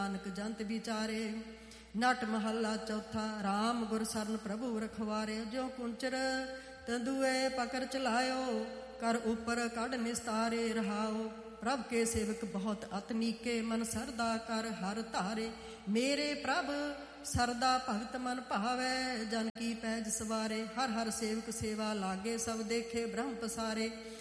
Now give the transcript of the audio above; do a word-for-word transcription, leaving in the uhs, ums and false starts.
ਨਾਨਕ ਜੰਤ ਵਿਚਾਰੇ। ਨਟ ਮਹੱਲਾ ਚੌਥਾ। ਰਾਮ ਗੁਰ ਸਰਨ ਪ੍ਰਭੂ ਰਖਵਾਰੇ। ਜਿਉ ਕੁੰਚਰ ਤੰਦੂਏ ਪਕੜ ਚਲਾਇਓ, ਕਰ ਉੱਪਰ ਕੱਢ ਨਿਸਤਾਰੇ ਰਹਾਓ। ਪ੍ਰਭ ਕੇ ਸੇਵਕ ਬਹੁਤ ਅਤਨੀਕੇ, ਮਨ ਸਰਦਾ ਕਰ ਹਰ ਧਾਰੇ। ਮੇਰੇ ਪ੍ਰਭ ਸਰਦਾ ਭਗਤ ਮਨ ਭਾਵੈ, ਜਨ ਕੀ ਪੈਜ ਸਵਾਰੇ। ਹਰ ਹਰ ਸੇਵਕ ਸੇਵਾ ਲਾਗੇ, ਸਭ ਦੇਖੇ ਬ੍ਰਹਮ ਪਸਾਰੇ।